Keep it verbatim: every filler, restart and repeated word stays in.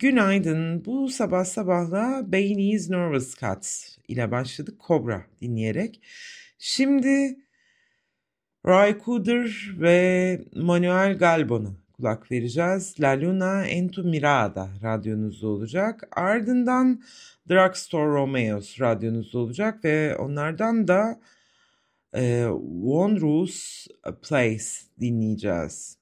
Günaydın. Bu sabah sabahla Bainey's Nervous Cuts ile başladık Cobra dinleyerek. Şimdi Ry Cooder ve Manuel Galbon'a kulak vereceğiz. La Luna en tu mirada radyonuzda olacak. Ardından Drugstore Romeo's radyonuzda olacak ve onlardan da e, One Rose Place dinleyeceğiz.